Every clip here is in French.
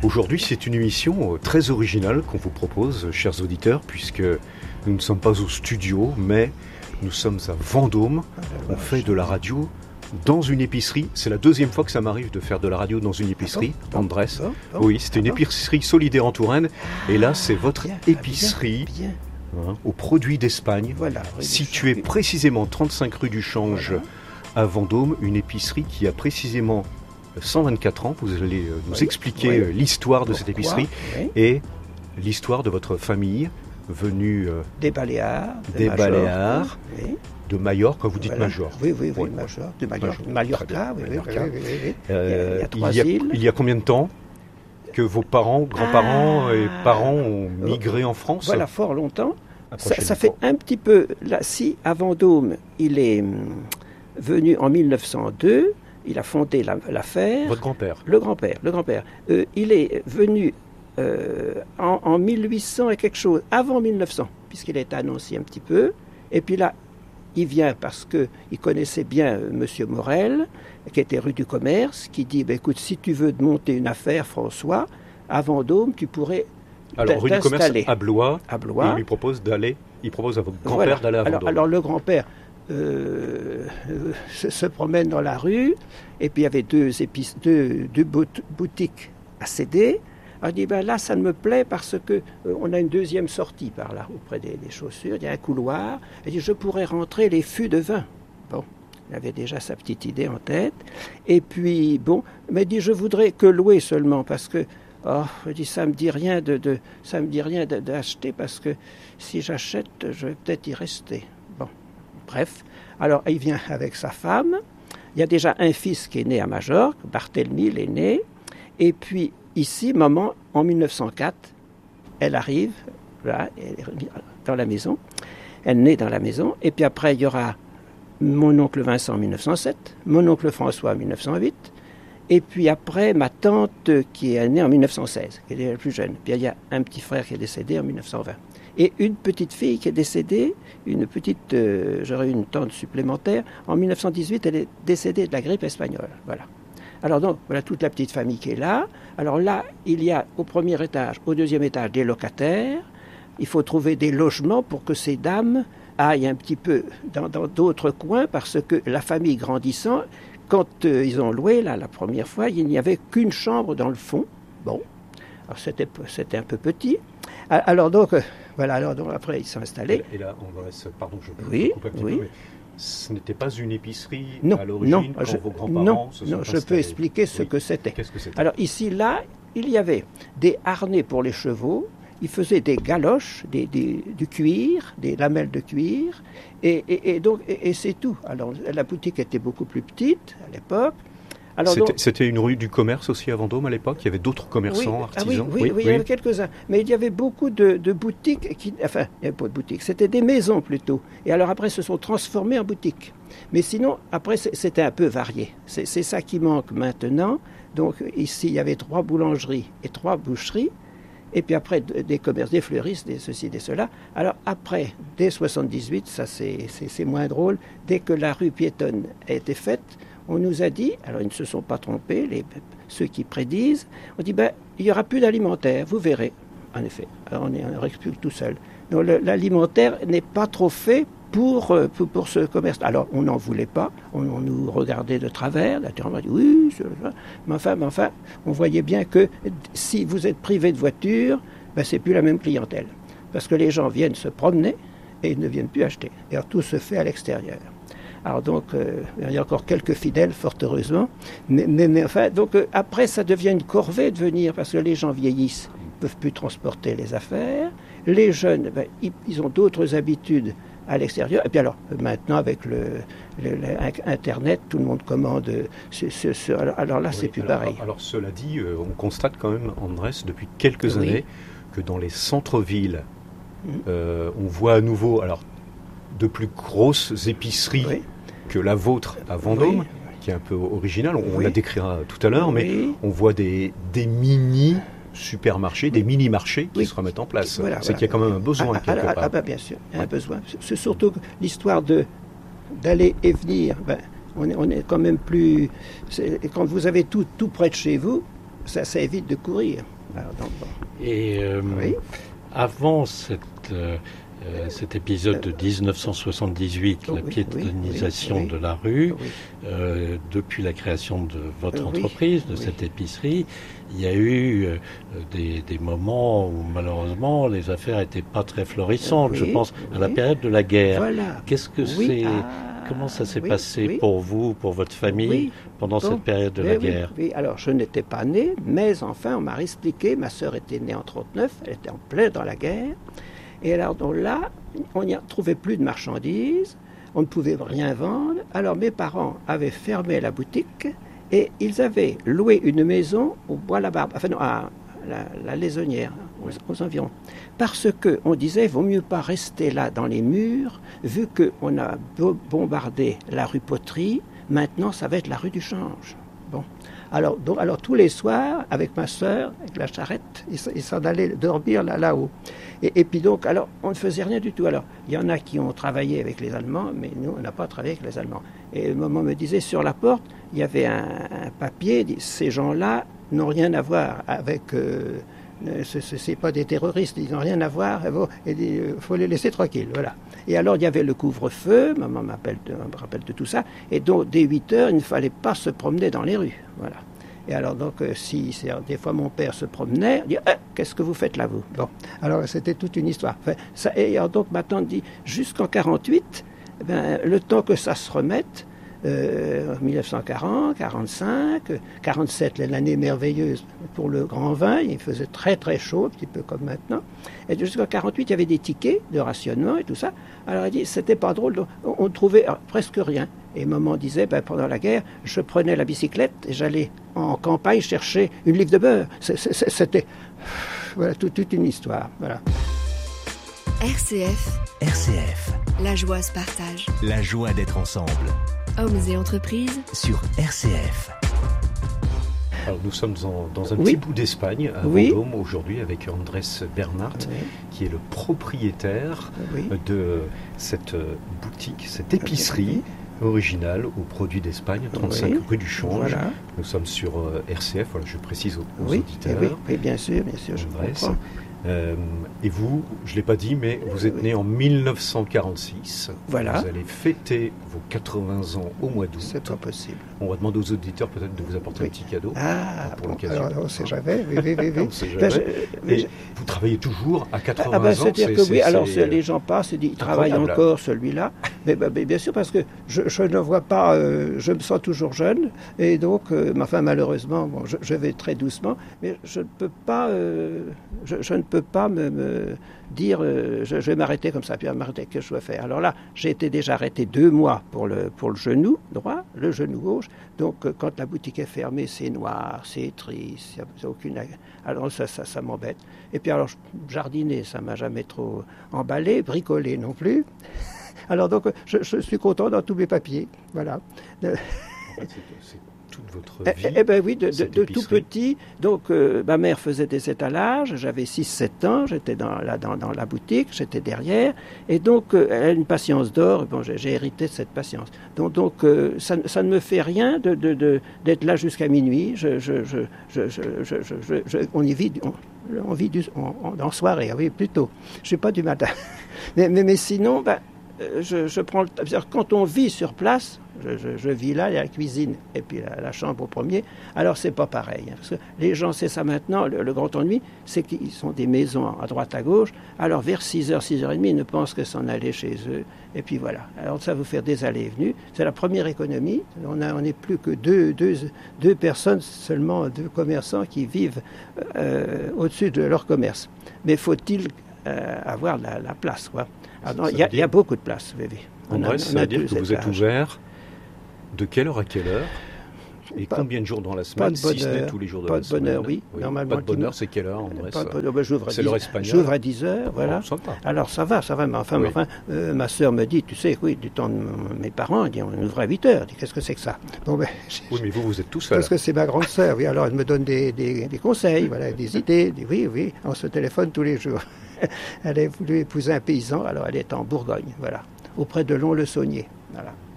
Aujourd'hui, c'est une émission très originale qu'on vous propose, chers auditeurs, puisque nous ne sommes pas au studio, mais nous sommes à Vendôme. On fait de la radio dans une épicerie. C'est la deuxième fois que ça m'arrive de faire de la radio dans une épicerie, Andrés. Oui, c'était une épicerie solidaire en Touraine. Et là, c'est votre épicerie aux produits d'Espagne, située précisément 35 rue du Change à Vendôme. Une épicerie qui a précisément 124 ans. Vous allez nous expliquer l'histoire de cette épicerie et l'histoire de votre famille venue des Baléares, de Majorque, quand vous dites Majorque. Oui, Majorque, de Mallorca. Il y a combien de temps que vos parents, grands-parents et parents ont migré en France? Voilà, fort longtemps. Ça fait un petit peu, là, si à Vendôme, il est venu en 1902, il a fondé l'affaire. Votre grand-père? Le grand-père. Il est venu en 1800 et quelque chose, avant 1900, puisqu'il est annoncé un petit peu. Et puis là, il vient parce qu'il connaissait bien Monsieur Morel, qui était rue du Commerce, qui dit, écoute, si tu veux monter une affaire, François, à Vendôme, tu pourrais Alors, rue du Commerce, à Blois, il lui propose à votre grand-père d'aller à Vendôme. Alors le grand-père se promène dans la rue, et puis il y avait deux boutiques à céder. Alors il dit, là, ça ne me plaît parce qu'on a une deuxième sortie par là, auprès des chaussures, il y a un couloir. Il dit, je pourrais rentrer les fûts de vin. Bon, il avait déjà sa petite idée en tête. Et puis, mais il dit, je voudrais que louer seulement, parce que, il dit, ça me dit rien d'acheter, parce que si j'achète, je vais peut-être y rester. Bon, bref. Alors, il vient avec sa femme. Il y a déjà un fils qui est né à Majorque, Barthélemy, l'aîné. Et puis, ici, maman, en 1904, elle arrive là, dans la maison. Elle naît dans la maison. Et puis après, il y aura mon oncle Vincent en 1907, mon oncle François en 1908. Et puis après, ma tante qui est née en 1916, qui est la plus jeune. Puis il y a un petit frère qui est décédé en 1920. Et une petite fille qui est décédée, j'aurais une tante supplémentaire. En 1918, elle est décédée de la grippe espagnole. Voilà. Alors donc, voilà toute la petite famille qui est là. Alors là, il y a au premier étage, au deuxième étage, des locataires. Il faut trouver des logements pour que ces dames aillent un petit peu dans d'autres coins, parce que la famille grandissant, quand ils ont loué, là, la première fois, il n'y avait qu'une chambre dans le fond. Bon, alors c'était un peu petit. Alors donc, après, ils sont installés. Et là, on va pardon, je peux couper un petit peu, mais ce n'était pas une épicerie à l'origine quand vos grands-parents se sont installés. Je peux expliquer ce que c'était. Qu'est-ce que c'était? Alors ici, là, il y avait des harnais pour les chevaux. Ils faisaient des galoches, du cuir, des lamelles de cuir, et c'est tout. Alors la boutique était beaucoup plus petite à l'époque. C'était une rue du Commerce aussi à Vendôme à l'époque? Il y avait d'autres commerçants, artisans? Oui, il y avait quelques-uns. Mais il y avait beaucoup de boutiques, il n'y avait pas de boutiques, c'était des maisons plutôt. Et alors après, se sont transformées en boutiques. Mais sinon, après, c'était un peu varié. C'est ça qui manque maintenant. Donc ici, il y avait 3 boulangeries et 3 boucheries. Et puis après, des commerces, des fleuristes, des ceci, des cela. Alors après, dès 78, ça c'est moins drôle, dès que la rue piétonne a été faite, on nous a dit, alors ils ne se sont pas trompés, ceux qui prédisent, on dit, il n'y aura plus d'alimentaire, vous verrez. En effet, alors on reste plus tout seul. Donc l'alimentaire n'est pas trop fait pour ce commerce. Alors on n'en voulait pas, on nous regardait de travers, naturellement on dit oui, mais enfin, on voyait bien que si vous êtes privé de voiture, c'est plus la même clientèle. Parce que les gens viennent se promener et ils ne viennent plus acheter. Et alors tout se fait à l'extérieur. Alors donc, il y a encore quelques fidèles, fort heureusement. Mais enfin, donc après, ça devient une corvée de venir, parce que les gens vieillissent, ils ne peuvent plus transporter les affaires. Les jeunes, ils ont d'autres habitudes à l'extérieur. Et puis alors, maintenant, avec Internet, tout le monde commande. Alors là, c'est plus pareil. Alors cela dit, on constate quand même, Andrés, depuis quelques années, que dans les centres-villes, on voit à nouveau de plus grosses épiceries que la vôtre à Vendôme, qui est un peu originale. On la décrira tout à l'heure, mais on voit des mini-supermarchés, des mini-marchés qui se remettent en place. C'est qu'il y a quand même un besoin quelque part. Bien sûr, il y a un besoin. C'est surtout l'histoire d'aller et venir. On est quand même plus... Quand vous avez tout près de chez vous, ça évite de courir. Alors, donc, bon. Et Oui. avant cet épisode de 1978, la piétonisation de la rue, depuis la création de votre entreprise, de cette épicerie, il y a eu des moments où malheureusement les affaires n'étaient pas très florissantes. Je pense à la période de la guerre. Voilà. Qu'est-ce que c'est Comment ça s'est passé pour vous, pour votre famille, pendant cette période de la guerre? Oui, alors je n'étais pas né, mais enfin on m'a expliqué, ma sœur était née en 1939, elle était en plein dans la guerre. Et alors donc là, on n'y trouvait plus de marchandises, on ne pouvait rien vendre. Alors mes parents avaient fermé la boutique et ils avaient loué une maison au Bois-la-Barbe, enfin non, à la Laisonnière, aux environs. Parce qu'on disait, il vaut mieux pas rester là dans les murs, vu qu'on a bombardé la rue Poterie, maintenant ça va être la rue du Change. Bon. Alors tous les soirs, avec ma sœur, avec la charrette, ils s'en allaient dormir là-haut. Et puis donc, alors, on ne faisait rien du tout. Alors, il y en a qui ont travaillé avec les Allemands, mais nous, on n'a pas travaillé avec les Allemands. Et maman me disait, sur la porte, il y avait un papier, ces gens-là n'ont rien à voir avec... c'est pas des terroristes, ils n'ont rien à voir, il faut les laisser tranquilles, voilà. Et alors, il y avait le couvre-feu, maman me rappelle de tout ça, et donc, dès 8 heures, il ne fallait pas se promener dans les rues, voilà. Et alors, donc, des fois mon père se promenait, il dit qu'est-ce que vous faites là, vous? Bon, alors c'était toute une histoire. Enfin, et alors, donc, ma tante dit jusqu'en 48, le temps que ça se remette, 1940, 45, 47, l'année merveilleuse pour le grand vin, il faisait très très chaud, un petit peu comme maintenant. Et jusqu'en 48, il y avait des tickets de rationnement et tout ça. Alors elle dit, c'était pas drôle, on trouvait presque rien. Et maman disait, pendant la guerre, je prenais la bicyclette et j'allais en campagne chercher une livre de beurre. C'était voilà, toute une histoire. Voilà. RCF. La joie se partage. La joie d'être ensemble. Hommes et entreprises sur RCF. Alors nous sommes dans un petit bout d'Espagne, à Vendôme, aujourd'hui, avec Andrés Bernart, qui est le propriétaire de cette boutique, cette épicerie originale aux produits d'Espagne, 35 rue du Change. Voilà. Nous sommes sur RCF, voilà, je précise aux auditeurs. Oui, bien sûr, je comprends. Et vous, je ne l'ai pas dit, mais vous êtes né en 1946. Voilà. Vous allez fêter vos 80 ans au mois d'août. C'est pas possible. On va demander aux auditeurs peut-être de vous apporter un petit cadeau pour l'occasion. Alors, on ne sait jamais. Oui. On sait jamais. Et vous travaillez toujours à 80 ans. C'est-à-dire que oui, alors les gens passent et disent, ils travaillent encore celui-là. Mais bien sûr, parce que je ne vois pas, je me sens toujours jeune. Et donc, malheureusement, je vais très doucement, mais je ne peux pas... Je ne peux pas me dire je vais m'arrêter comme ça, puis m'arrêter, qu'est-ce que je dois faire? Alors là, j'ai été déjà arrêté 2 mois pour le genou droit, le genou gauche. Donc quand la boutique est fermée, c'est noir, c'est triste, il n'y a aucune... Alors ça m'embête. Et puis alors, jardiner, ça m'a jamais trop emballé, bricoler non plus. Alors donc, je suis content dans tous mes papiers, voilà. C'est toute votre vie. Oui, de tout petit. Donc, ma mère faisait des étalages. J'avais 6-7 ans. J'étais dans la boutique. J'étais derrière. Et donc, elle a une patience d'or. Bon, j'ai hérité de cette patience. Donc ça ne me fait rien d'être là jusqu'à minuit. On y vit. On vit en soirée. Oui, plutôt. Je suis pas du matin. mais sinon, je prends le temps. Quand on vit sur place, je vis là, il y a la cuisine et puis la chambre au premier, alors c'est pas pareil. Parce que les gens, c'est ça maintenant, le grand ennui, c'est qu'ils sont des maisons à droite à gauche, alors vers 6h, 6h30, ils ne pensent que s'en aller chez eux, et puis voilà. Alors ça vous fait des allées et venues, c'est la première économie, on n'est plus que deux personnes seulement, 2 commerçants qui vivent au-dessus de leur commerce. Mais faut-il avoir la place, quoi. Il y a beaucoup de place, bébé. Andrés, ça veut dire que vous êtes ouvert de quelle heure à quelle heure et combien de jours dans la semaine, si ce n'est tous les jours de la semaine? Pas de bonheur, oui. Normalement, pas de bonheur, c'est quelle heure, Andrés? C'est l'heure espagnole. J'ouvre à 10h, voilà. Alors ça va, mais enfin, ma sœur me dit, tu sais, du temps de mes parents, elle dit, on ouvre à 8h. Je dis, qu'est-ce que c'est que ça? Oui, mais vous êtes tout seul. Parce que c'est ma grande sœur, oui. Alors elle me donne des conseils, voilà, des idées. Oui, on se téléphone tous les jours. Elle a voulu épouser un paysan, alors elle est en Bourgogne, voilà, auprès de Lons-le-Saunier, voilà. Mais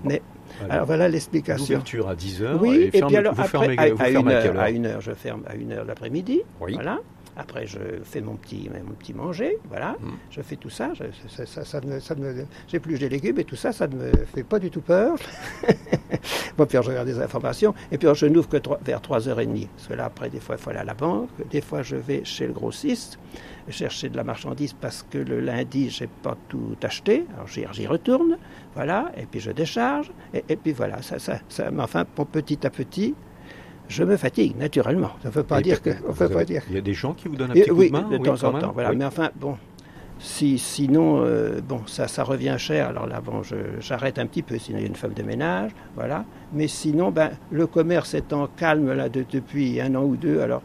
Alors voilà l'explication. L'ouverture à 10h. Oui, et puis alors vous après, fermez à quelle heure? à 1h, je ferme à 1h l'après-midi. Oui. Voilà. Après, je fais mon petit manger, voilà. Je fais tout ça. J'épluche des légumes et tout ça, ça ne me fait pas du tout peur. Bon, puis je regarde des informations. Et puis je n'ouvre que vers 3h30. Parce que là, après, des fois, il faut aller à la banque. Des fois, je vais chez le grossiste chercher de la marchandise parce que le lundi, je n'ai pas tout acheté. Alors, j'y retourne, voilà. Et puis, je décharge. Et puis, voilà. Mais enfin, petit à petit, je me fatigue, naturellement. Ça ne veut pas dire que... Il y a des gens qui vous donnent un petit coup de main? Oui, de temps en temps. Voilà. Oui. Mais enfin, bon... Sinon, ça revient cher. Alors là, j'arrête un petit peu, sinon il y a une femme de ménage, voilà. Mais sinon, le commerce est en calme là depuis 1 an ou 2. Alors,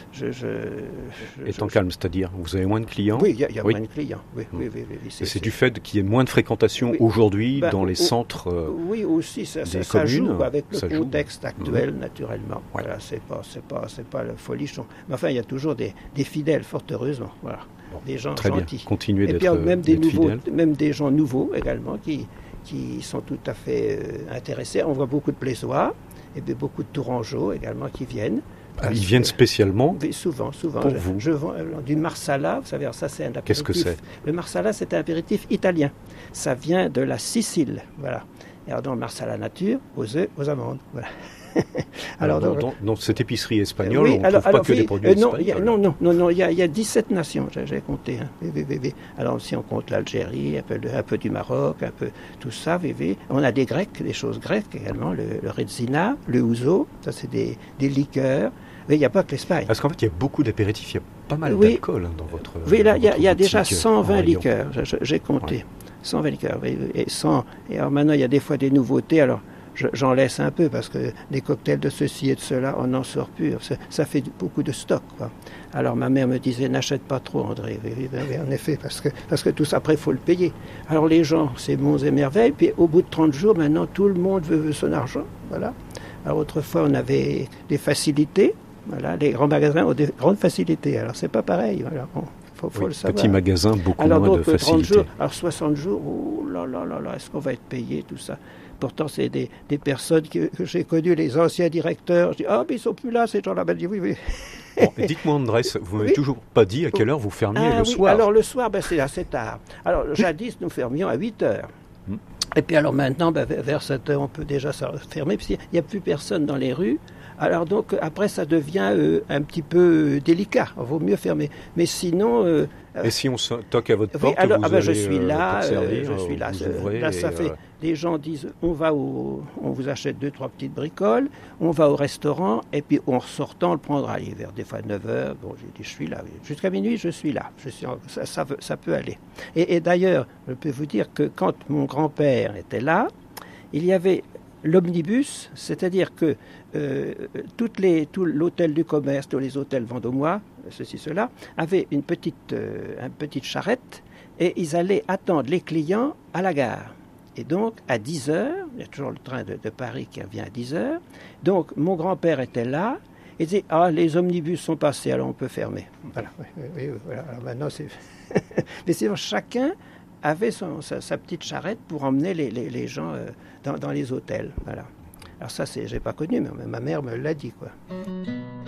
en calme, c'est-à-dire, vous avez moins de clients? Oui, il y a moins de clients. Oui, c'est du fait qu'il y ait moins de fréquentation aujourd'hui dans les centres. Oui, aussi, ça joue avec le contexte actuel, naturellement. Ouais. Voilà, c'est pas le folichon. Mais enfin, il y a toujours des fidèles, fort heureusement. Voilà. Des gens très gentils. Bien. Continuez d'être fidèles. Même des gens nouveaux également qui sont tout à fait intéressés. On voit beaucoup de Plésois et beaucoup de Tourangeaux également qui viennent. Ils viennent spécialement? Oui, souvent. Pour vous. Je vends du Marsala, vous savez, alors ça c'est un apéritif. Qu'est-ce que c'est? Le Marsala, c'est un apéritif italien. Ça vient de la Sicile, voilà. Et alors dans le Marsala nature, aux œufs, aux amandes, voilà. Alors, dans cette épicerie espagnole, on ne trouve pas que des produits espagnols. Non, il y a 17 nations, j'ai compté. Alors, si on compte l'Algérie, un peu du Maroc, un peu tout ça, on a des choses grecques également, le redzina, le ouzo, ça c'est des liqueurs. Mais il n'y a pas que l'Espagne. Parce qu'en fait, il y a beaucoup d'apéritifs, il y a pas mal d'alcool dans votre. Oui, là, il y a déjà 120 liqueurs, j'ai compté. Ouais. 120 liqueurs, et alors maintenant, il y a des fois des nouveautés, alors j'en laisse un peu parce que des cocktails de ceci et de cela, on n'en sort plus. Ça fait beaucoup de stock, quoi. Alors ma mère me disait, n'achète pas trop, André. Oui, en effet, parce que tout ça, après, il faut le payer. Alors les gens, c'est bons et merveilles. Puis au bout de 30 jours, maintenant, tout le monde veut son argent. Voilà. Alors autrefois, on avait des facilités. Voilà. Les grands magasins ont des grandes facilités. Alors c'est pas pareil. Voilà. Bon. Faut le savoir. Petit magasin, beaucoup moins de facilité. 30 jours, alors 60 jours, oh là là là là, est-ce qu'on va être payé, tout ça? Pourtant, c'est des personnes que j'ai connues, les anciens directeurs. Je dis, mais ils sont plus là, ces gens-là. Ben, je dis, oui. Bon, dites-moi, Andrés, vous m'avez toujours pas dit à quelle heure vous fermiez le soir. Alors, le soir, c'est assez tard. Alors, jadis, nous fermions à 8 heures. Et puis, alors maintenant, vers 7 heures, on peut déjà fermer, parce qu'il n'y a plus personne dans les rues. Alors donc après ça devient un petit peu délicat, il vaut mieux fermer. Mais sinon... et si on toque à votre porte, je suis là, là ça fait... Les gens disent, on vous achète 2-3 petites bricoles, on va au restaurant, et puis en sortant, on le prendra vers des fois 9h. Bon, j'ai dit, je suis là. Jusqu'à minuit, je suis là. Ça peut aller. Et d'ailleurs, je peux vous dire que quand mon grand-père était là, il y avait l'omnibus, c'est-à-dire que tout l'hôtel du commerce, tous les hôtels vendômois, ceci, cela, avaient une petite charrette et ils allaient attendre les clients à la gare. Et donc, à 10h, il y a toujours le train de Paris qui revient à 10h, donc mon grand-père était là, et disait, les omnibus sont passés, alors on peut fermer. Voilà. Oui, voilà. Alors maintenant, c'est... Mais sinon, chacun avait sa petite charrette pour emmener les gens dans les hôtels. Voilà. Alors ça, j'ai pas connu, mais ma mère me l'a dit, quoi.